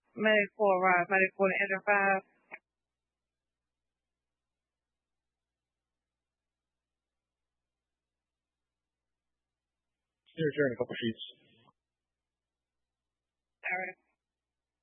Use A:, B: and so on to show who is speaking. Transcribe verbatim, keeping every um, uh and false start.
A: Medical arrive, medical to enter five.
B: Your turn, a couple sheets.
A: All right.